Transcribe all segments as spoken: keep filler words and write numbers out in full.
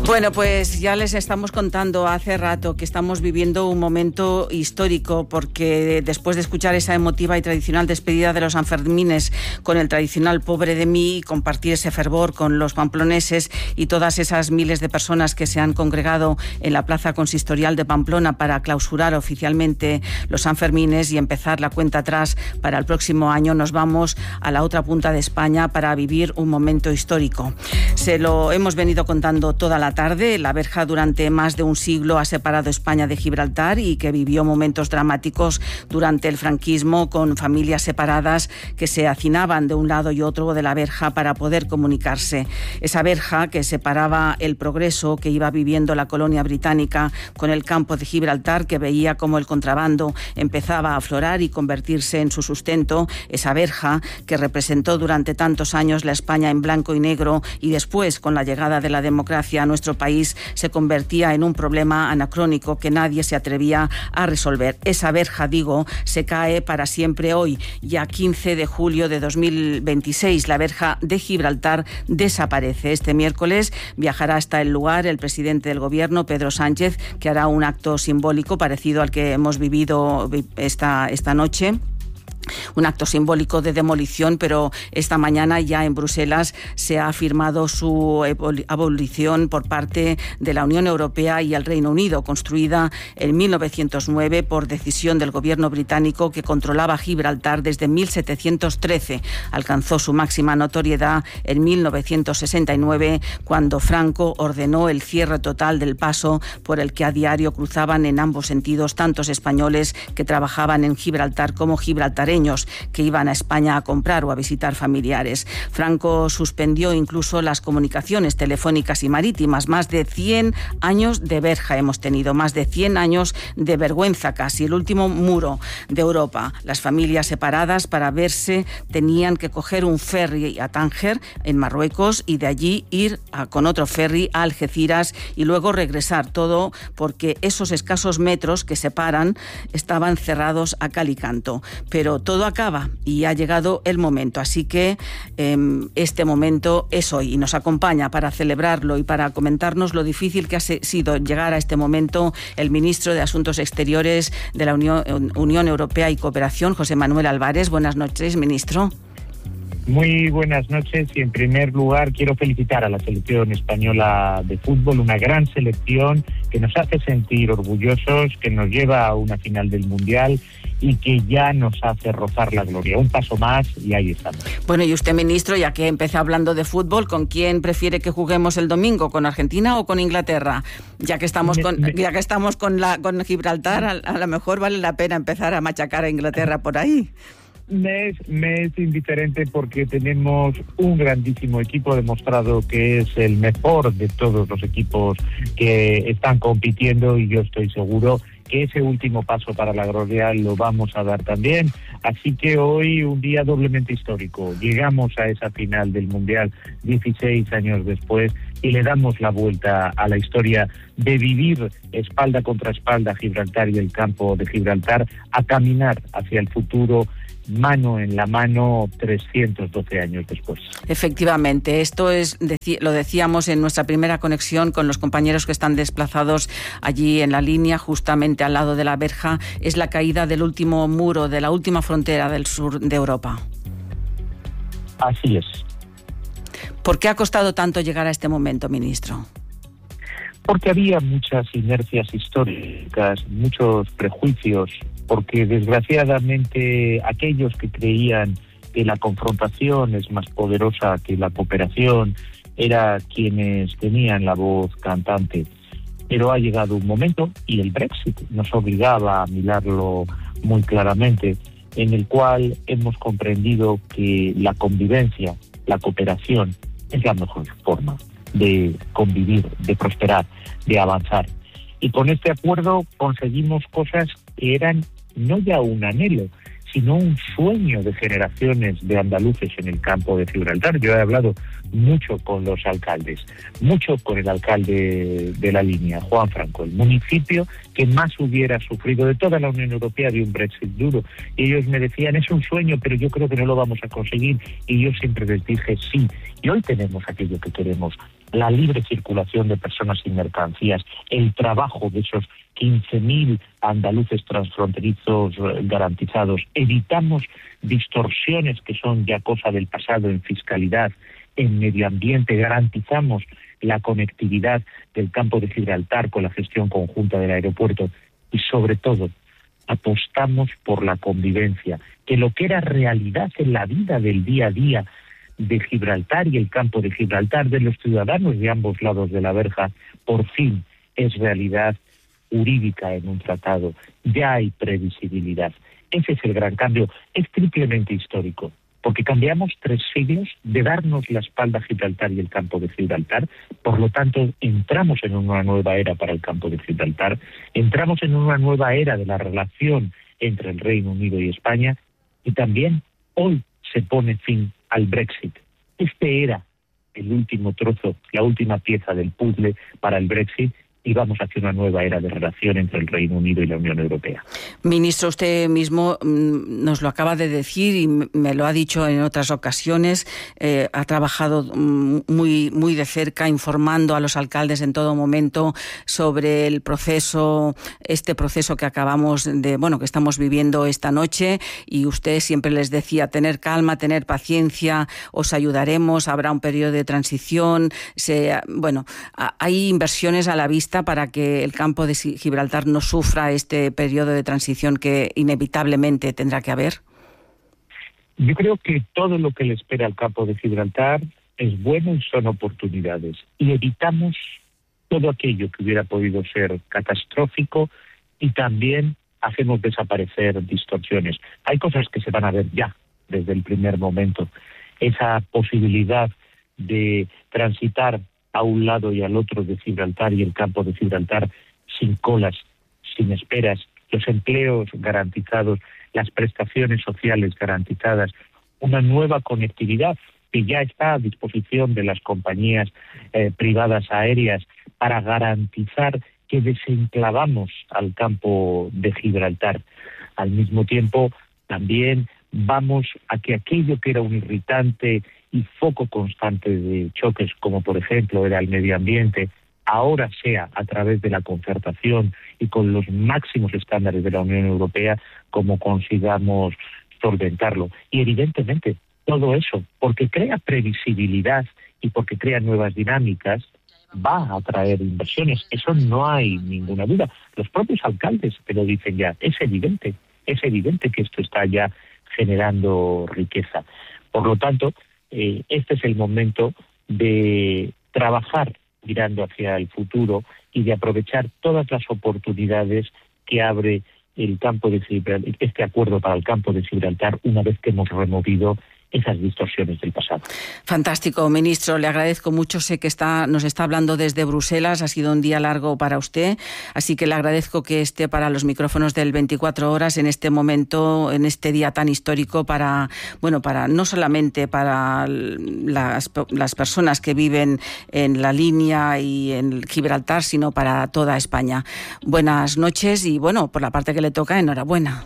Bueno, pues ya les estamos contando hace rato que estamos viviendo un momento histórico, porque después de escuchar esa emotiva y tradicional despedida de los sanfermines con el tradicional Pobre de mí y compartir ese fervor con los pamploneses y todas esas miles de personas que se han congregado en la plaza consistorial de Pamplona para clausurar oficialmente los sanfermines y empezar la cuenta atrás para el próximo año, nos vamos a la otra punta de España para vivir un momento histórico. Se lo hemos venido contando toda la tarde. La verja durante más de un siglo ha separado España de Gibraltar y que vivió momentos dramáticos durante el franquismo, con familias separadas que se hacinaban de un lado y otro de la verja para poder comunicarse. Esa verja que separaba el progreso que iba viviendo la colonia británica con el campo de Gibraltar, que veía como el contrabando empezaba a aflorar y convertirse en su sustento. Esa verja que representó durante tantos años la España en blanco y negro, y después, con la llegada de la democracia a nuestro país, se convertía en un problema anacrónico que nadie se atrevía a resolver. Esa verja, digo, se cae para siempre hoy, ya quince de julio de dos mil veintiséis. La verja de Gibraltar desaparece. Este miércoles viajará hasta el lugar el presidente del Gobierno, Pedro Sánchez, que hará un acto simbólico parecido al que hemos vivido esta, esta noche. Un acto simbólico de demolición, pero esta mañana ya en Bruselas se ha firmado su abolición por parte de la Unión Europea y el Reino Unido, construida en mil novecientos nueve por decisión del gobierno británico que controlaba Gibraltar desde mil setecientos trece. Alcanzó su máxima notoriedad en mil novecientos sesenta y nueve, cuando Franco ordenó el cierre total del paso por el que a diario cruzaban en ambos sentidos tantos españoles que trabajaban en Gibraltar como gibraltareños que iban a España a comprar o a visitar familiares. Franco suspendió incluso las comunicaciones telefónicas y marítimas. Más de cien años de verja hemos tenido, más de cien años de vergüenza casi. El último muro de Europa. Las familias separadas para verse tenían que coger un ferry a Tánger, en Marruecos, y de allí ir a, con otro ferry a Algeciras y luego regresar. Todo porque esos escasos metros que separan estaban cerrados a cal y canto. Pero todo acaba y ha llegado el momento, así que eh, este momento es hoy y nos acompaña para celebrarlo y para comentarnos lo difícil que ha sido llegar a este momento el ministro de Asuntos Exteriores de la Unión, Unión Europea y Cooperación, José Manuel Álvarez. Buenas noches, ministro. Muy buenas noches, y en primer lugar quiero felicitar a la selección española de fútbol, una gran selección que nos hace sentir orgullosos, que nos lleva a una final del Mundial y que ya nos hace rozar la gloria. Un paso más y ahí estamos. Bueno, y usted, ministro, ya que empecé hablando de fútbol, ¿con quién prefiere que juguemos el domingo? ¿Con Argentina o con Inglaterra? Ya que estamos me, con me... ya que estamos con la con Gibraltar, a, a lo mejor vale la pena empezar a machacar a Inglaterra por ahí. Me es, me es indiferente porque tenemos un grandísimo equipo, demostrado que es el mejor de todos los equipos que están compitiendo, y yo estoy seguro que ese último paso para la gloria lo vamos a dar también. Así que hoy un día doblemente histórico. Llegamos a esa final del Mundial dieciséis años después y le damos la vuelta a la historia de vivir espalda contra espalda Gibraltar y el campo de Gibraltar, a caminar hacia el futuro mano en la mano trescientos doce años después. Efectivamente, esto es, lo decíamos en nuestra primera conexión con los compañeros que están desplazados allí en la línea, justamente al lado de la verja, es la caída del último muro, de la última frontera del sur de Europa. Así es. ¿Por qué ha costado tanto llegar a este momento, ministro? Porque había muchas inercias históricas, muchos prejuicios, porque desgraciadamente aquellos que creían que la confrontación es más poderosa que la cooperación eran quienes tenían la voz cantante. Pero ha llegado un momento, y el Brexit nos obligaba a mirarlo muy claramente, en el cual hemos comprendido que la convivencia, la cooperación, es la mejor forma de convivir, de prosperar, de avanzar. Y con este acuerdo conseguimos cosas que eran no ya un anhelo, sino un sueño de generaciones de andaluces en el campo de Gibraltar. Yo he hablado mucho con los alcaldes, mucho con el alcalde de la línea, Juan Franco, el municipio que más hubiera sufrido de toda la Unión Europea de un Brexit duro. Y ellos me decían, es un sueño, pero yo creo que no lo vamos a conseguir. Y yo siempre les dije sí. Y hoy tenemos aquello que queremos. la libre circulación de personas y mercancías, el trabajo de esos quince mil andaluces transfronterizos garantizados, evitamos distorsiones que son ya cosa del pasado en fiscalidad, en medio ambiente, garantizamos la conectividad del campo de Gibraltar con la gestión conjunta del aeropuerto y sobre todo apostamos por la convivencia, que lo que era realidad en la vida del día a día de Gibraltar y el campo de Gibraltar, de los ciudadanos de ambos lados de la verja, por fin es realidad jurídica en un tratado. Ya hay previsibilidad. Ese es el gran cambio. Es triplemente histórico, porque cambiamos tres siglos de darnos la espalda a Gibraltar y el campo de Gibraltar. Por lo tanto, entramos en una nueva era para el campo de Gibraltar, entramos en una nueva era de la relación entre el Reino Unido y España, y también hoy se pone fin al Brexit. Este era el último trozo, la última pieza del puzzle para el Brexit, y vamos hacia una nueva era de relación entre el Reino Unido y la Unión Europea. Ministro, usted mismo nos lo acaba de decir y me lo ha dicho en otras ocasiones. Eh, ha trabajado muy, muy de cerca informando a los alcaldes en todo momento sobre el proceso, este proceso que acabamos de, bueno, que estamos viviendo esta noche, y usted siempre les decía tener calma, tener paciencia, os ayudaremos, habrá un periodo de transición. Se, bueno, hay inversiones a la vista para que el campo de Gibraltar no sufra este periodo de transición que inevitablemente tendrá que haber? Yo creo que todo lo que le espera al campo de Gibraltar es bueno y son oportunidades. Y evitamos todo aquello que hubiera podido ser catastrófico y también hacemos desaparecer distorsiones. Hay cosas que se van a ver ya desde el primer momento. Esa posibilidad de transitar a un lado y al otro de Gibraltar y el campo de Gibraltar sin colas, sin esperas, los empleos garantizados, las prestaciones sociales garantizadas, una nueva conectividad que ya está a disposición de las compañías eh, privadas aéreas para garantizar que desenclavamos al campo de Gibraltar. Al mismo tiempo, también vamos a que aquello que era un irritante y foco constante de choques, como por ejemplo era el medio ambiente, ahora sea a través de la concertación y con los máximos estándares de la Unión Europea como consigamos solventarlo. Y evidentemente todo eso, porque crea previsibilidad y porque crea nuevas dinámicas, va a atraer inversiones. Eso no hay ninguna duda. Los propios alcaldes te lo dicen ya. Es evidente, es evidente que esto está ya generando riqueza. Por lo tanto, eh, este es el momento de trabajar mirando hacia el futuro y de aprovechar todas las oportunidades que abre el campo de Gibraltar, este acuerdo para el campo de Gibraltar, una vez que hemos removido esas distorsiones del pasado. Fantástico, ministro. Le agradezco mucho. Sé que está, nos está hablando desde Bruselas. Ha sido un día largo para usted, así que le agradezco que esté para los micrófonos del veinticuatro horas en este momento, en este día tan histórico para, bueno, para no solamente para las, las personas que viven en la línea y en Gibraltar, sino para toda España. Buenas noches y, bueno, por la parte que le toca, enhorabuena.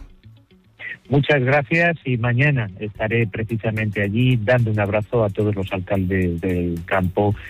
Muchas gracias y mañana estaré precisamente allí dando un abrazo a todos los alcaldes del campo